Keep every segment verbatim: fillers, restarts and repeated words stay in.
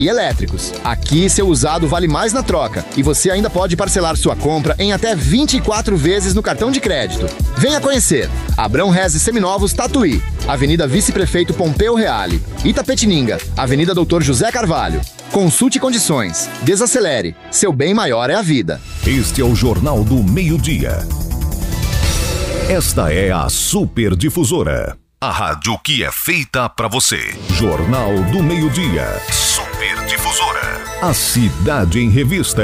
e elétricos. Aqui, seu usado vale mais na troca e você ainda pode parcelar sua compra em até vinte e quatro vezes no cartão de crédito. Venha conhecer. Abrão Reze Seminovos, Tatuí. Avenida Vice-Prefeito Pompeu Reale. Itapetininga, Avenida Doutor José Carvalho. Consulte condições. Desacelere. Seu bem maior é a vida. Este é o Jornal do Meio-Dia. Esta é a Super Difusora. A rádio que é feita pra você. Jornal do Meio-Dia. Super Difusora. A cidade em revista.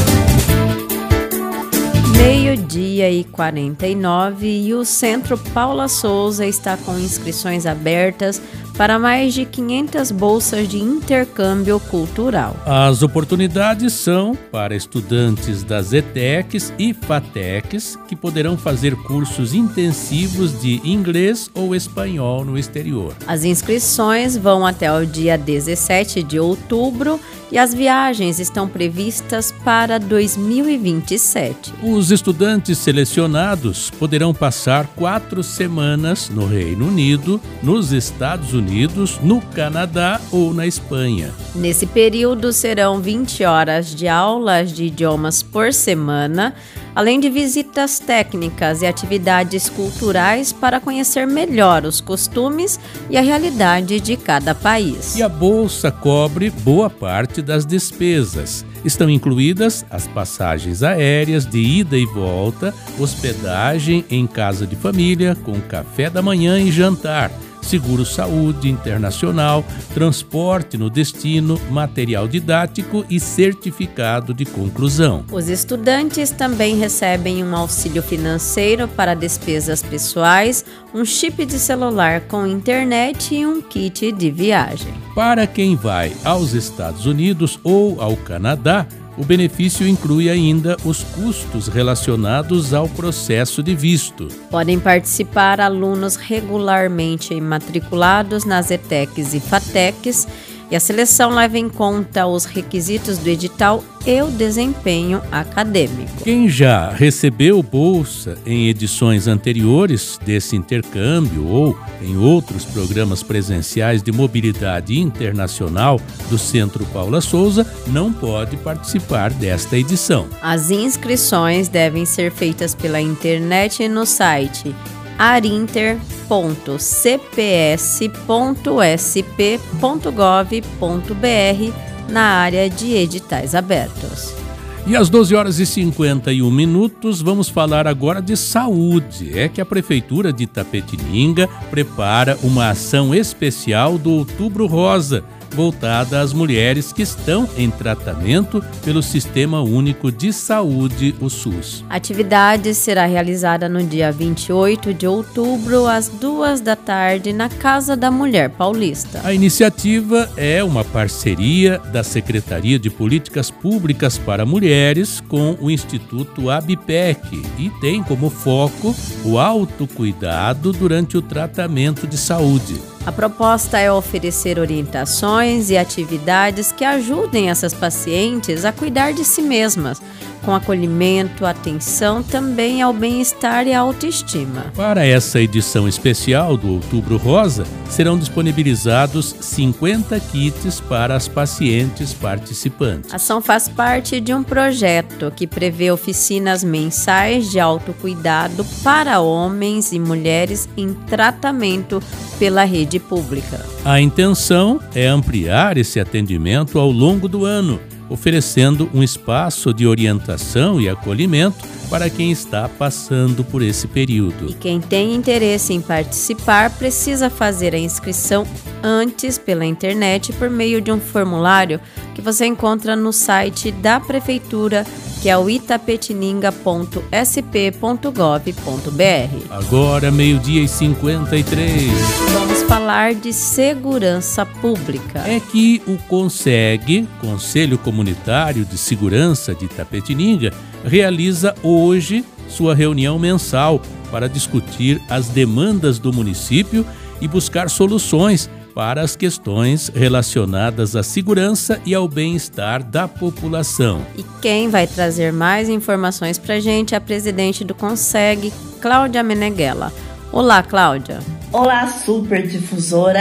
Meio-dia e quarenta e nove e o Centro Paula Souza está com inscrições abertas para mais de quinhentas bolsas de intercâmbio cultural. As oportunidades são para estudantes das ETECs e FATECs que poderão fazer cursos intensivos de inglês ou espanhol no exterior. As inscrições vão até o dia dezessete de outubro e as viagens estão previstas para dois mil e vinte e sete. Os estudantes selecionados poderão passar quatro semanas no Reino Unido, nos Estados Unidos, no Canadá ou na Espanha. Nesse período serão vinte horas de aulas de idiomas por semana, além de visitas técnicas e atividades culturais para conhecer melhor os costumes e a realidade de cada país. E a bolsa cobre boa parte das despesas. Estão incluídas as passagens aéreas de ida e volta, hospedagem em casa de família com café da manhã e jantar, seguro-saúde internacional, transporte no destino, material didático e certificado de conclusão. Os estudantes também recebem um auxílio financeiro para despesas pessoais, um chip de celular com internet e um kit de viagem. Para quem vai aos Estados Unidos ou ao Canadá, o benefício inclui ainda os custos relacionados ao processo de visto. Podem participar alunos regularmente matriculados nas ETECs e FATECs e a seleção leva em conta os requisitos do edital e o desempenho acadêmico. Quem já recebeu bolsa em edições anteriores desse intercâmbio ou em outros programas presenciais de mobilidade internacional do Centro Paula Souza não pode participar desta edição. As inscrições devem ser feitas pela internet no site arinter ponto c p s ponto s p ponto gov ponto b r na área de editais abertos. E às doze horas e cinquenta e um minutos, vamos falar agora de saúde. É que a Prefeitura de Itapetininga prepara uma ação especial do Outubro Rosa, voltada às mulheres que estão em tratamento pelo Sistema Único de Saúde, o SUS. A atividade será realizada no dia vinte e oito de outubro, às duas da tarde, na Casa da Mulher Paulista. A iniciativa é uma parceria da Secretaria de Políticas Públicas para Mulheres com o Instituto ABPEC e tem como foco o autocuidado durante o tratamento de saúde. A proposta é oferecer orientações e atividades que ajudem essas pacientes a cuidar de si mesmas, com acolhimento, atenção também ao bem-estar e à autoestima. Para essa edição especial do Outubro Rosa, serão disponibilizados cinquenta kits para as pacientes participantes. A ação faz parte de um projeto que prevê oficinas mensais de autocuidado para homens e mulheres em tratamento pela rede pública. A intenção é ampliar esse atendimento ao longo do ano, oferecendo um espaço de orientação e acolhimento para quem está passando por esse período. E quem tem interesse em participar precisa fazer a inscrição antes pela internet por meio de um formulário que você encontra no site da Prefeitura, que é o itapetininga ponto s p ponto gov ponto b r. Agora, meio-dia e cinquenta e três. Vamos falar de segurança pública. É que o CONSEG, Conselho Comunitário de Segurança de Itapetininga, realiza hoje sua reunião mensal para discutir as demandas do município e buscar soluções para as questões relacionadas à segurança e ao bem-estar da população. E quem vai trazer mais informações para a gente é a presidente do CONSEG, Cláudia Meneghella. Olá, Cláudia. Olá, Super Difusora.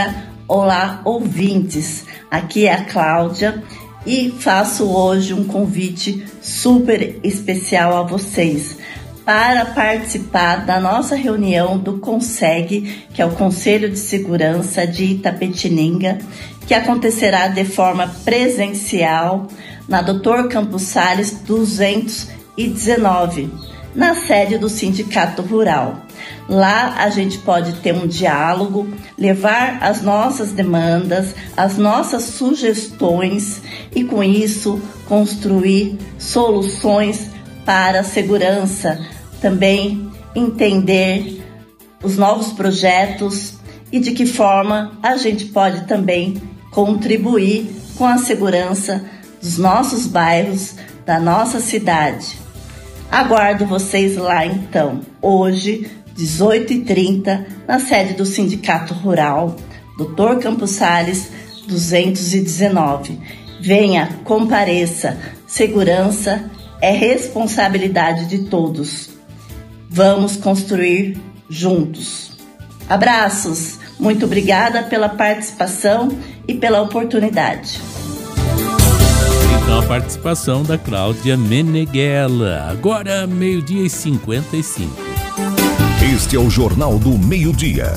Olá, ouvintes. Aqui é a Cláudia e faço hoje um convite super especial a vocês para participar da nossa reunião do CONSEG, que é o Conselho de Segurança de Itapetininga, que acontecerá de forma presencial na doutor Campos Sales duzentos e dezenove, na sede do Sindicato Rural. Lá a gente pode ter um diálogo, levar as nossas demandas, as nossas sugestões e, com isso, construir soluções para a segurança. Também entender os novos projetos e de que forma a gente pode também contribuir com a segurança dos nossos bairros, da nossa cidade. Aguardo vocês lá então, hoje, dezoito e trinta, na sede do Sindicato Rural, doutor Campos Sales duzentos e dezenove. Venha, compareça, segurança é responsabilidade de todos. Vamos construir juntos. Abraços, muito obrigada pela participação e pela oportunidade. Então a participação da Cláudia Meneghella. Agora meio-dia e cinquenta e cinco. Este é o Jornal do Meio-Dia.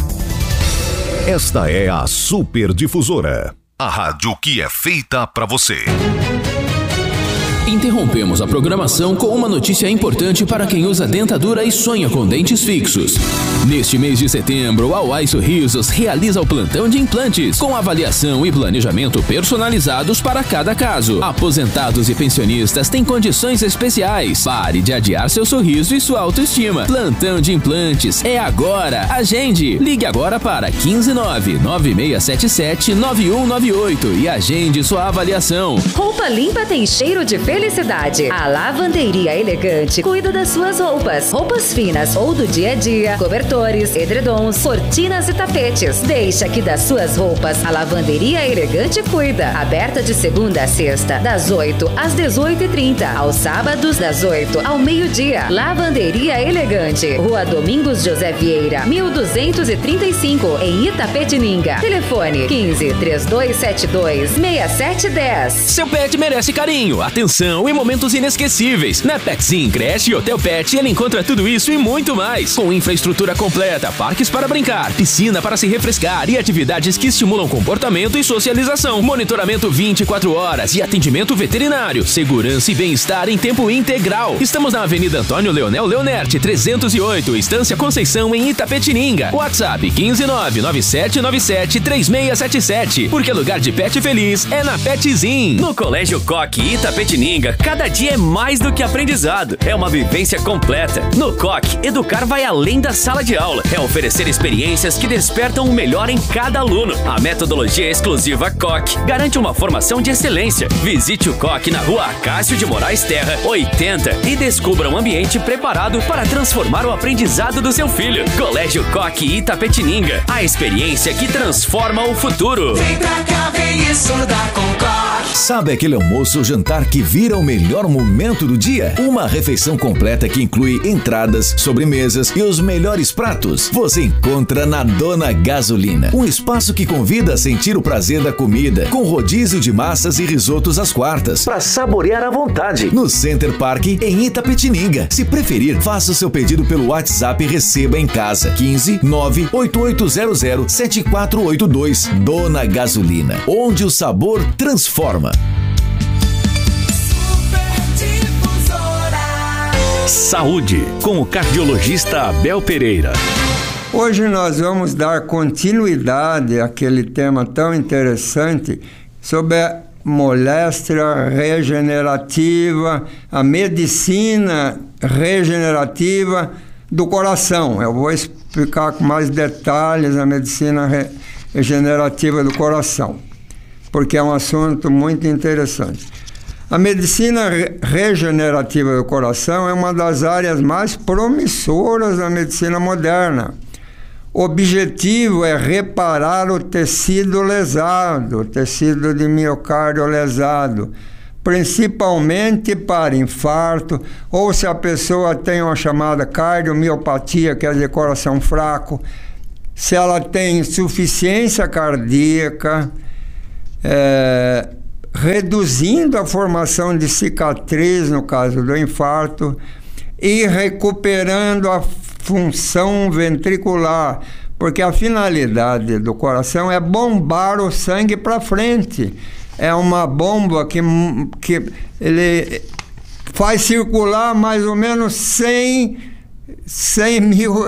Esta é a Super Difusora, a rádio que é feita para você. Interrompemos a programação com uma notícia importante para quem usa dentadura e sonha com dentes fixos. Neste mês de setembro, a Uai Sorrisos realiza o plantão de implantes, com avaliação e planejamento personalizados para cada caso. Aposentados e pensionistas têm condições especiais. Pare de adiar seu sorriso e sua autoestima. Plantão de implantes é agora. Agende. Ligue agora para um cinco nove, nove seis sete sete, nove um nove oito e agende sua avaliação. Roupa limpa tem cheiro de felicidade. A Lavanderia Elegante cuida das suas roupas. Roupas finas ou do dia a dia, cobertores, edredons, cortinas e tapetes. Deixa que das suas roupas a Lavanderia Elegante cuida. Aberta de segunda a sexta, das oito às dezoito e trinta. Aos sábados, das oito ao meio-dia. Lavanderia Elegante. Rua Domingos José Vieira, mil duzentos e trinta e cinco, em Itapetininga. Telefone quinze, três dois sete dois, seis sete um zero. Seu pet merece carinho, atenção e momentos inesquecíveis. Na Petsim Creche e Hotel Pet ele encontra tudo isso e muito mais. Com infraestrutura completa, parques para brincar, piscina para se refrescar e atividades que estimulam comportamento e socialização. Monitoramento vinte e quatro horas e atendimento veterinário. Segurança e bem-estar em tempo integral. Estamos na Avenida Antônio Leonel Leonerte, trezentos e oito, Estância Conceição, em Itapetininga. WhatsApp quinze nove nove sete nove sete três seis sete sete. Porque lugar de pet feliz é na Petzin. No Colégio Coque Itapetininga, cada dia é mais do que aprendizado. É uma vivência completa. No Coque, educar vai além da sala de aula. É oferecer experiências que despertam o melhor em cada aluno. A metodologia exclusiva Coque garante uma formação de excelência. Visite o Coque na Rua Acácio de Moraes Terra, oitenta, e descubra um ambiente preparado para transformar o aprendizado do seu filho. Colégio Coque Itapetininga, a experiência que transforma o futuro. Vem pra cá, vem estudar com Coque. Sabe aquele almoço ou jantar que vira o melhor momento do dia? Uma refeição completa que inclui entradas, sobremesas e os melhores pratos. Você encontra na Dona Gasolina, um espaço que convida a sentir o prazer da comida, com rodízio de massas e risotos às quartas, para saborear à vontade. No Center Park, em Itapetininga. Se preferir, faça o seu pedido pelo WhatsApp e receba em casa. quinze nove oito oito zero zero sete quatro oito dois. Dona Gasolina, onde o sabor transforma. Saúde, com o cardiologista Abel Pereira. Hoje nós vamos dar continuidade àquele tema tão interessante sobre a moléstia regenerativa, a medicina regenerativa do coração. Eu vou explicar com mais detalhes a medicina regenerativa do coração, porque é um assunto muito interessante. A medicina regenerativa do coração é uma das áreas mais promissoras da medicina moderna. O objetivo é reparar o tecido lesado, o tecido de miocárdio lesado, principalmente para infarto, ou se a pessoa tem uma chamada cardiomiopatia, quer dizer, coração fraco, se ela tem insuficiência cardíaca, é, reduzindo a formação de cicatriz no caso do infarto e recuperando a função ventricular, porque a finalidade do coração é bombar o sangue para frente. É uma bomba que, que ele faz circular mais ou menos cem mil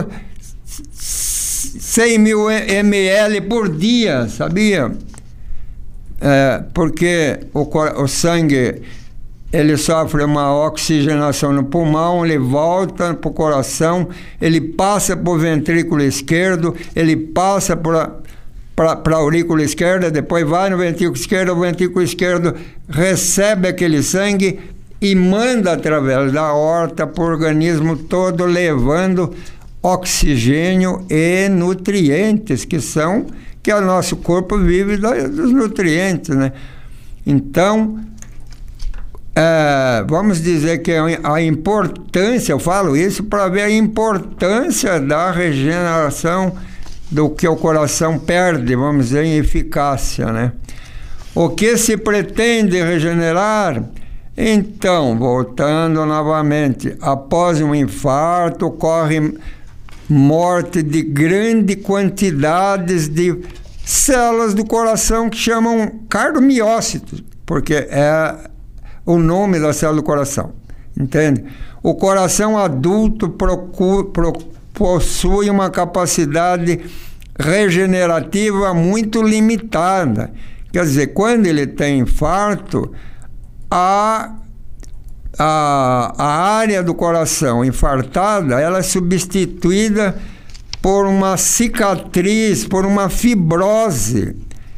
mililitros por dia, sabia? É, porque o, o sangue ele sofre uma oxigenação no pulmão, ele volta para o coração, ele passa para o ventrículo esquerdo, ele passa para a aurícula esquerda, depois vai no ventrículo esquerdo, o ventrículo esquerdo recebe aquele sangue e manda através da aorta para o organismo todo, levando oxigênio e nutrientes, que são, que o nosso corpo vive dos nutrientes, né? Então, é, vamos dizer que a importância, eu falo isso para ver a importância da regeneração do que o coração perde, vamos dizer, em eficácia, né? O que se pretende regenerar? Então, voltando novamente, após um infarto, ocorre morte de grandes quantidades de células do coração que chamam cardiomiócitos, porque é o nome da célula do coração, entende? O coração adulto procura, pro, possui uma capacidade regenerativa muito limitada. Quer dizer, quando ele tem infarto, a, a, a área do coração infartada, ela é substituída por uma cicatriz, por uma fibrose,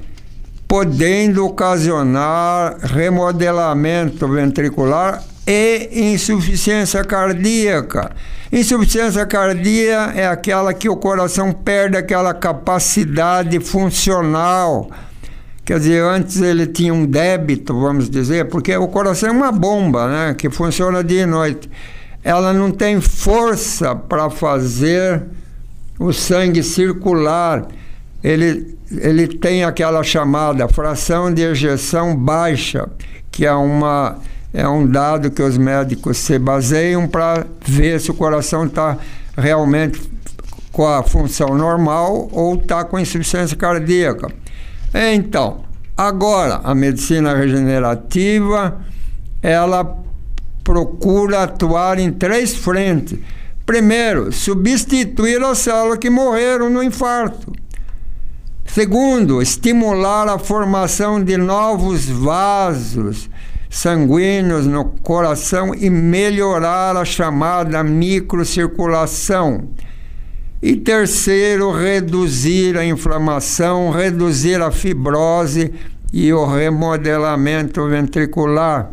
podendo ocasionar remodelamento ventricular e insuficiência cardíaca. Insuficiência cardíaca é aquela que o coração perde aquela capacidade funcional. Quer dizer, antes ele tinha um débito, vamos dizer, porque o coração é uma bomba, né, que funciona dia e noite. Ela não tem força para fazer o sangue circular. Ele, ele tem aquela chamada fração de ejeção baixa, que é, uma, é um dado que os médicos se baseiam para ver se o coração está realmente com a função normal ou está com insuficiência cardíaca. Então, agora, a medicina regenerativa, ela procura atuar em três frentes. Primeiro, substituir as células que morreram no infarto. Segundo, estimular a formação de novos vasos sanguíneos no coração e melhorar a chamada microcirculação. E terceiro, reduzir a inflamação, reduzir a fibrose e o remodelamento ventricular.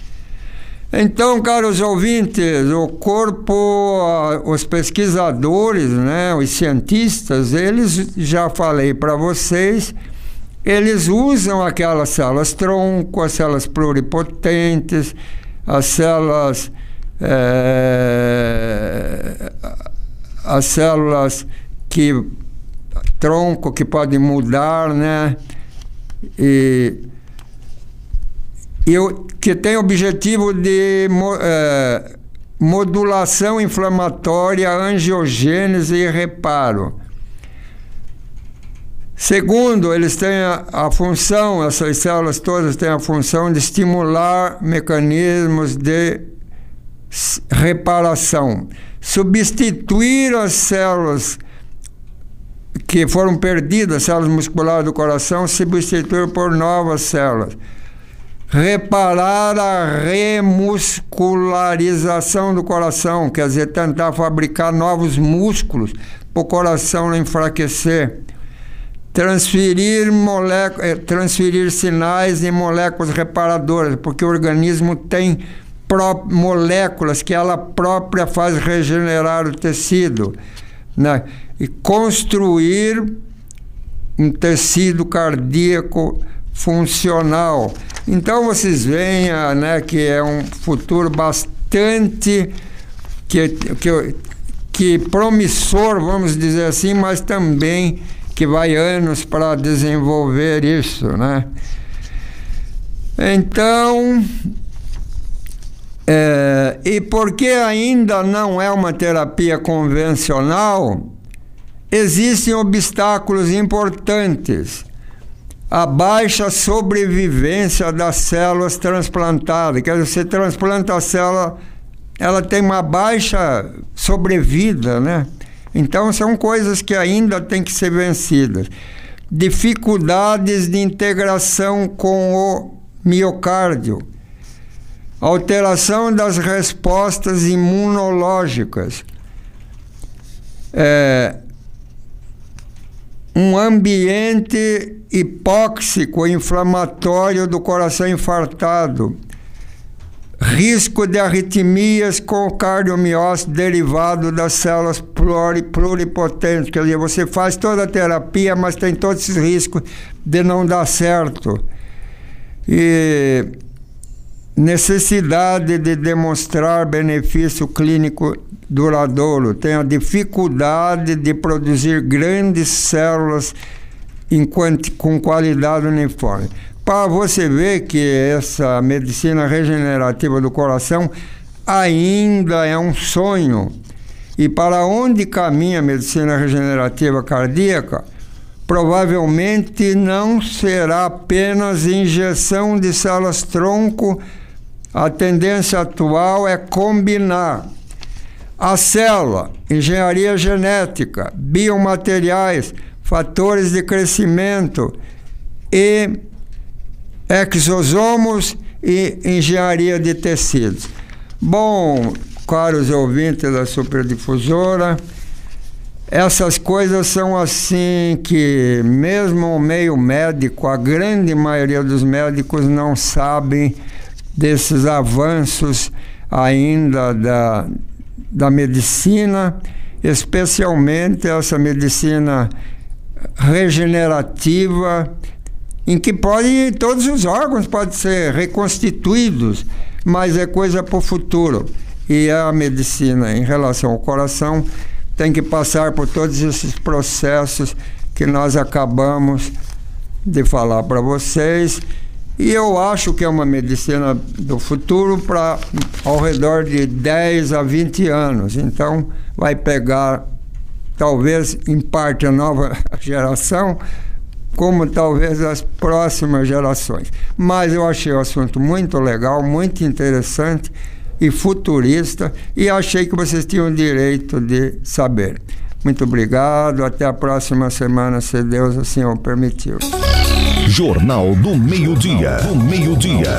Então, caros ouvintes, o corpo, os pesquisadores, né, os cientistas, eles, já falei para vocês, eles usam aquelas células tronco, as células pluripotentes, as células, é, as células que, tronco que podem mudar, né, e E o, que tem objetivo de é, modulação inflamatória, angiogênese e reparo. Segundo, eles têm a, a função, essas células todas têm a função de estimular mecanismos de reparação, substituir as células que foram perdidas, células musculares do coração, substituir por novas células. Reparar a remuscularização do coração, quer dizer, tentar fabricar novos músculos para o coração não enfraquecer. Transferir, transferir sinais em moléculas reparadoras, porque o organismo tem moléculas que ela própria faz regenerar o tecido, né? E construir um tecido cardíaco funcional. Então vocês veem, né, que é um futuro bastante que, que, que promissor, vamos dizer assim, mas também que vai anos para desenvolver isso, né? Então, é, e porque ainda não é uma terapia convencional, existem obstáculos importantes. A baixa sobrevivência das células transplantadas. Quer dizer, você transplanta a célula, ela tem uma baixa sobrevida, né? Então, são coisas que ainda têm que ser vencidas. Dificuldades de integração com o miocárdio. Alteração das respostas imunológicas. É, um ambiente hipóxico, inflamatório do coração infartado. Risco de arritmias com cardiomiócito derivado das células pluripotentes. Quer dizer, você faz toda a terapia, mas tem todos esses riscos de não dar certo. E necessidade de demonstrar benefício clínico duradouro. Tem a dificuldade de produzir grandes células em quanti, com qualidade uniforme. Para você ver que essa medicina regenerativa do coração ainda é um sonho. E para onde caminha a medicina regenerativa cardíaca? Provavelmente não será apenas injeção de células-tronco. A tendência atual é combinar a célula, engenharia genética, biomateriais, fatores de crescimento e exosomos e engenharia de tecidos. Bom, caros ouvintes da Superdifusora, essas coisas são assim que mesmo o meio médico, a grande maioria dos médicos não sabem desses avanços ainda da, da medicina, especialmente essa medicina regenerativa, em que pode, todos os órgãos podem ser reconstituídos, mas é coisa para o futuro. E a medicina em relação ao coração tem que passar por todos esses processos que nós acabamos de falar para vocês. E eu acho que é uma medicina do futuro para ao redor de dez a vinte anos. Então, vai pegar, talvez, em parte, a nova geração, como talvez as próximas gerações. Mas eu achei o assunto muito legal, muito interessante e futurista, e achei que vocês tinham o direito de saber. Muito obrigado, até a próxima semana, se Deus assim o permitiu. Jornal do Meio-Dia. Do Meio-Dia.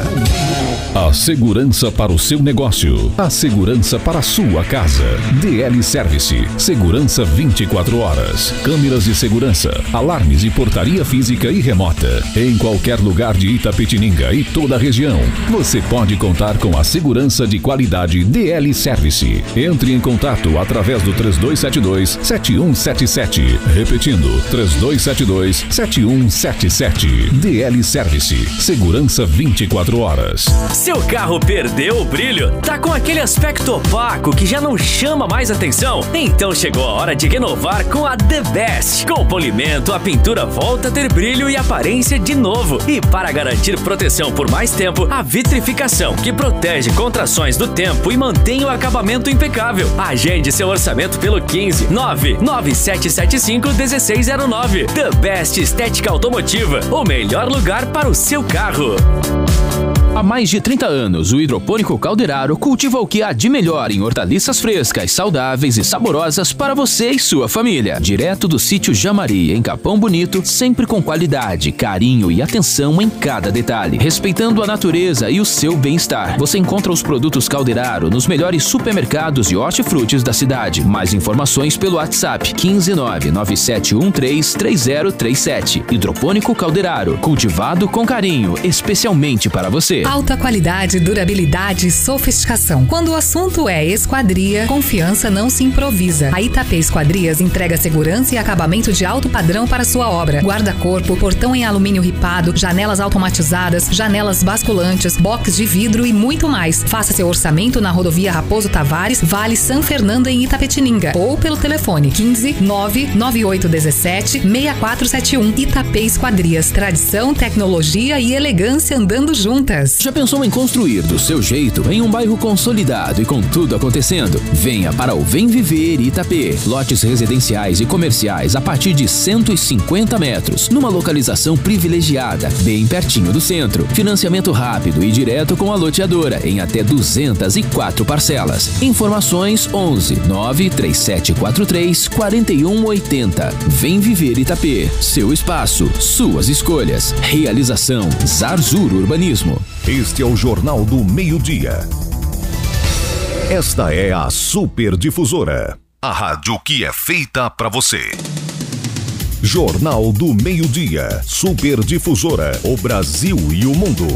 A segurança para o seu negócio. A segurança para a sua casa. D L Service. Segurança vinte e quatro horas. Câmeras de segurança, alarmes e portaria física e remota. Em qualquer lugar de Itapetininga e toda a região, você pode contar com a segurança de qualidade D L Service. Entre em contato através do três dois sete dois, sete um sete sete. Repetindo, três dois sete dois, sete um sete sete. D L Service. Segurança vinte e quatro horas. Seu carro perdeu o brilho? Tá com aquele aspecto opaco que já não chama mais atenção? Então chegou a hora de renovar com a The Best. Com polimento, a pintura volta a ter brilho e aparência de novo. E para garantir proteção por mais tempo, a vitrificação, que protege contra ações do tempo e mantém o acabamento impecável. Agende seu orçamento pelo quinze nove nove sete sete cinco um seis zero nove. The Best Estética Automotiva, o melhor lugar para o seu carro. Há mais de trinta anos, o Hidropônico Calderaro cultiva o que há de melhor em hortaliças frescas, saudáveis e saborosas para você e sua família. Direto do sítio Jamari, em Capão Bonito, sempre com qualidade, carinho e atenção em cada detalhe, respeitando a natureza e o seu bem-estar. Você encontra os produtos Calderaro nos melhores supermercados e hortifrutis da cidade. Mais informações pelo WhatsApp quinze nove nove sete um três três zero três sete. Hidropônico Calderaro, cultivado com carinho, especialmente para você. Alta qualidade, durabilidade e sofisticação. Quando o assunto é esquadria, confiança não se improvisa. A Itapê Esquadrias entrega segurança e acabamento de alto padrão para sua obra. Guarda-corpo, portão em alumínio ripado, janelas automatizadas, janelas basculantes, box de vidro e muito mais. Faça seu orçamento na rodovia Raposo Tavares, Vale São Fernando, em Itapetininga, ou pelo telefone quinze, nove nove oito um sete, seis quatro sete um. Itapê Esquadrias, tradição, tecnologia e elegância andando juntas. Já pensou em construir do seu jeito em um bairro consolidado e com tudo acontecendo? Venha para o Vem Viver Itapê. Lotes residenciais e comerciais a partir de cento e cinquenta metros, numa localização privilegiada, bem pertinho do centro. Financiamento rápido e direto com a loteadora em até duzentas e quatro parcelas. Informações onze, nove três sete quatro três, quatro um oito zero. Vem Viver Itapê. Seu espaço, suas escolhas. Realização Zarzur Urbanismo. Este é o Jornal do Meio-Dia. Esta é a Super Difusora, a rádio que é feita para você. Jornal do Meio-Dia, Super Difusora, o Brasil e o mundo.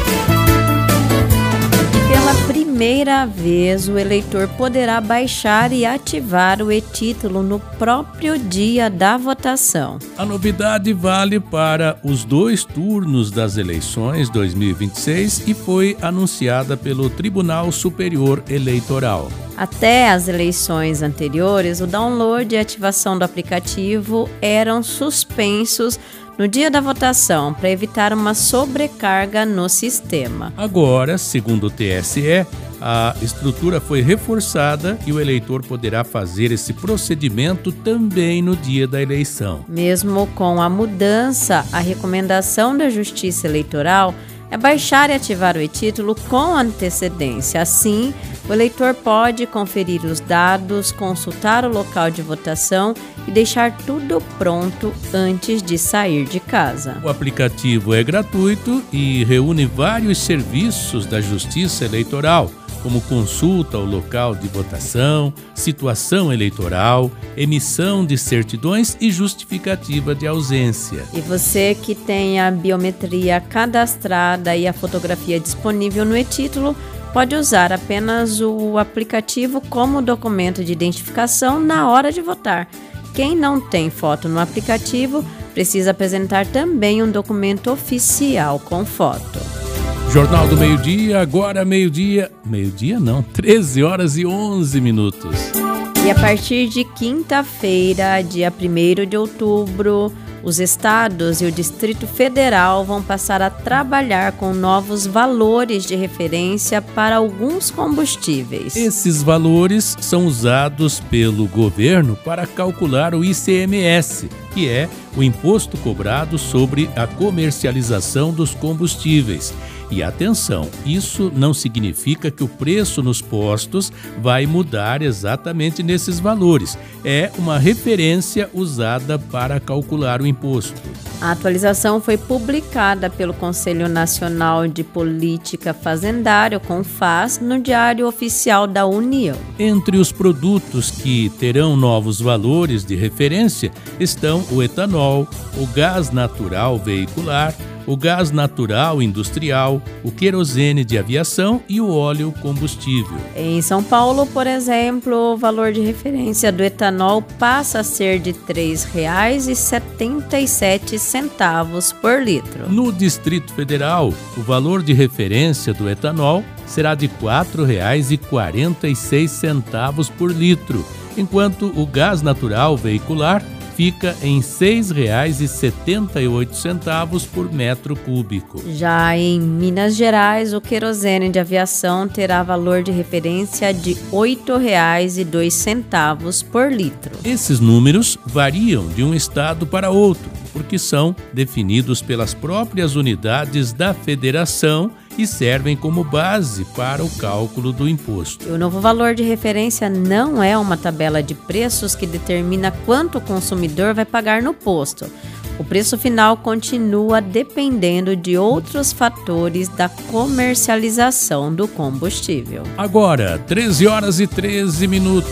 Pela primeira vez, o eleitor poderá baixar e ativar o e-título no próprio dia da votação. A novidade vale para os dois turnos das eleições dois mil e vinte e seis e foi anunciada pelo Tribunal Superior Eleitoral. Até as eleições anteriores, o download e ativação do aplicativo eram suspensos no dia da votação, para evitar uma sobrecarga no sistema. Agora, segundo o T S E, a estrutura foi reforçada e o eleitor poderá fazer esse procedimento também no dia da eleição. Mesmo com a mudança, a recomendação da Justiça Eleitoral é baixar e ativar o e-título com antecedência. Assim, o eleitor pode conferir os dados, consultar o local de votação e deixar tudo pronto antes de sair de casa. O aplicativo é gratuito e reúne vários serviços da Justiça Eleitoral, como consulta ao local de votação, situação eleitoral, emissão de certidões e justificativa de ausência. E você que tem a biometria cadastrada e a fotografia disponível no e-título, pode usar apenas o aplicativo como documento de identificação na hora de votar. Quem não tem foto no aplicativo precisa apresentar também um documento oficial com foto. Jornal do Meio-Dia, agora meio-dia... Meio-dia não, treze horas e onze minutos. E a partir de quinta-feira, dia primeiro de outubro, os estados e o Distrito Federal vão passar a trabalhar com novos valores de referência para alguns combustíveis. Esses valores são usados pelo governo para calcular o I C M S, que é o imposto cobrado sobre a comercialização dos combustíveis. E atenção, isso não significa que o preço nos postos vai mudar exatamente nesses valores. É uma referência usada para calcular o imposto. A atualização foi publicada pelo Conselho Nacional de Política Fazendária, CONFAS, no Diário Oficial da União. Entre os produtos que terão novos valores de referência estão o etanol, o gás natural veicular, o gás natural industrial, o querosene de aviação e o óleo combustível. Em São Paulo, por exemplo, o valor de referência do etanol passa a ser de três reais e setenta e sete centavos por litro. No Distrito Federal, o valor de referência do etanol será de quatro reais e quarenta e seis centavos por litro, enquanto o gás natural veicular fica em seis reais e setenta e oito centavos por metro cúbico. Já em Minas Gerais, o querosene de aviação terá valor de referência de oito reais e dois centavos por litro. Esses números variam de um estado para outro, porque são definidos pelas próprias unidades da federação e servem como base para o cálculo do imposto. O novo valor de referência não é uma tabela de preços que determina quanto o consumidor vai pagar no posto. O preço final continua dependendo de outros fatores da comercialização do combustível. Agora, treze horas e treze minutos.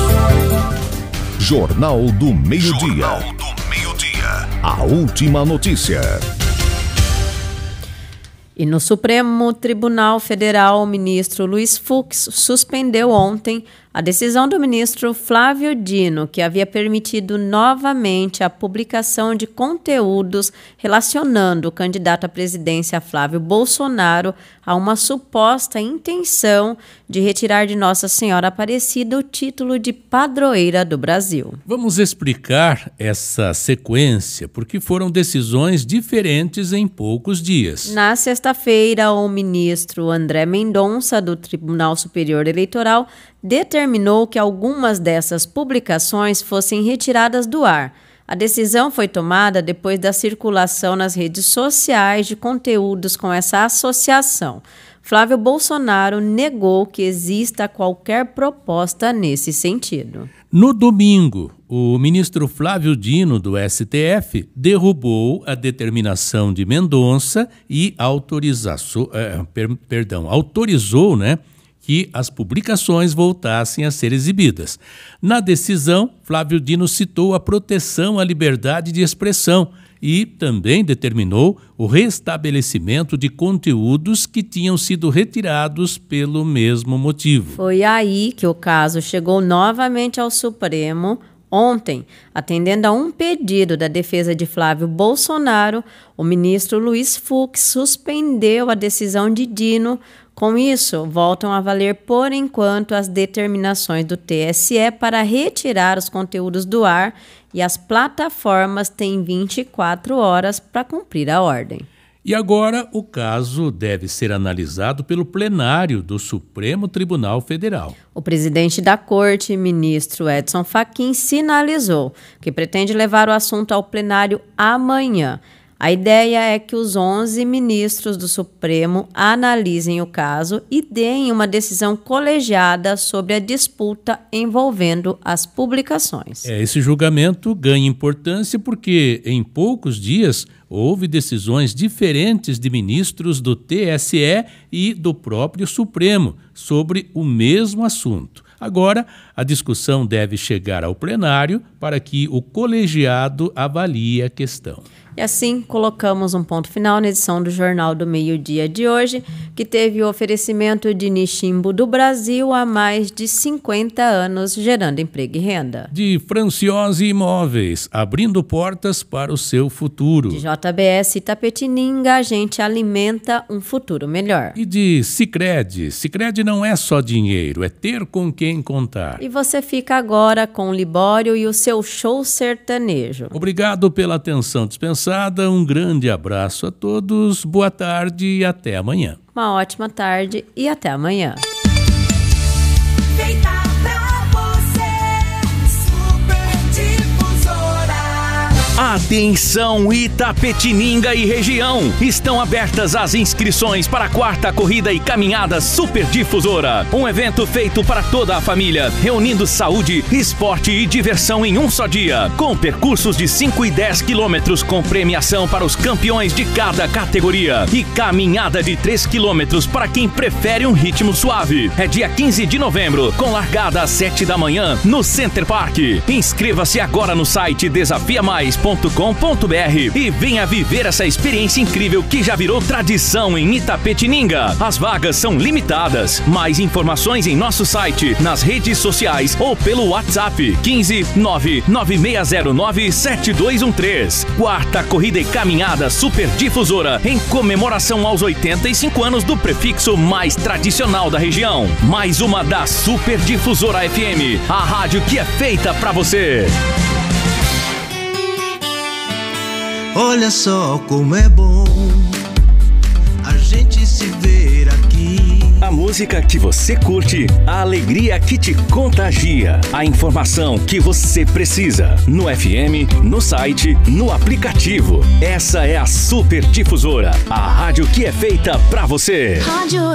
Jornal do Meio-Dia. Jornal do Meio-Dia. A última notícia. E no Supremo Tribunal Federal, o ministro Luiz Fux suspendeu ontem a decisão do ministro Flávio Dino, que havia permitido novamente a publicação de conteúdos relacionando o candidato à presidência Flávio Bolsonaro a uma suposta intenção de retirar de Nossa Senhora Aparecida o título de padroeira do Brasil. Vamos explicar essa sequência, porque foram decisões diferentes em poucos dias. Na sexta-feira, o ministro André Mendonça, do Tribunal Superior Eleitoral, determinou que algumas dessas publicações fossem retiradas do ar. A decisão foi tomada depois da circulação nas redes sociais de conteúdos com essa associação. Flávio Bolsonaro negou que exista qualquer proposta nesse sentido. No domingo, o ministro Flávio Dino, do S T F, derrubou a determinação de Mendonça e autorizou, é, per, perdão, autorizou, né, que as publicações voltassem a ser exibidas. Na decisão, Flávio Dino citou a proteção à liberdade de expressão e também determinou o restabelecimento de conteúdos que tinham sido retirados pelo mesmo motivo. Foi aí que o caso chegou novamente ao Supremo. Ontem, atendendo a um pedido da defesa de Flávio Bolsonaro, o ministro Luiz Fux suspendeu a decisão de Dino. Com isso, voltam a valer por enquanto as determinações do T S E para retirar os conteúdos do ar e as plataformas têm vinte e quatro horas para cumprir a ordem. E agora o caso deve ser analisado pelo plenário do Supremo Tribunal Federal. O presidente da Corte, ministro Edson Fachin, sinalizou que pretende levar o assunto ao plenário amanhã. A ideia é que os onze ministros do Supremo analisem o caso e deem uma decisão colegiada sobre a disputa envolvendo as publicações. É, esse julgamento ganha importância porque, em poucos dias, houve decisões diferentes de ministros do T S E e do próprio Supremo sobre o mesmo assunto. Agora, a discussão deve chegar ao plenário para que o colegiado avalie a questão. E assim, colocamos um ponto final na edição do Jornal do Meio-Dia de hoje, que teve o oferecimento de Nishimbo do Brasil há mais de cinquenta anos, gerando emprego e renda. De Franciose Imóveis, abrindo portas para o seu futuro. De J B S Itapetininga, a gente alimenta um futuro melhor. E de Sicredi. Sicredi não é só dinheiro, é ter com quem contar. E você fica agora com o Libório e o seu show sertanejo. Obrigado pela atenção dispensada. Um grande abraço a todos, boa tarde e até amanhã. Uma ótima tarde e até amanhã. Feita pra você, Super Difusora. Atenção Itapetininga e região! Estão abertas as inscrições para a quarta corrida e caminhada Super Difusora. Um evento feito para toda a família, reunindo saúde, esporte e diversão em um só dia. Com percursos de cinco e dez quilômetros com premiação para os campeões de cada categoria. E caminhada de três quilômetros para quem prefere um ritmo suave. É dia quinze de novembro, com largada às sete da manhã no Center Park. Inscreva-se agora no site desafia mais ponto com ponto br e venha viver essa experiência incrível que já virou tradição em Itapetininga. As vagas são limitadas. Mais informações em nosso site, nas redes sociais ou pelo WhatsApp quinze nove nove seis zero nove sete dois um três. Quarta corrida e caminhada Super Difusora em comemoração aos oitenta e cinco anos do prefixo mais tradicional da região. Mais uma da Super Difusora F M, a rádio que é feita pra você. Olha só como é bom a gente se ver aqui. A música que você curte, a alegria que te contagia, a informação que você precisa. No F M, no site, no aplicativo. Essa é a Super Difusora, a rádio que é feita pra você. Rádio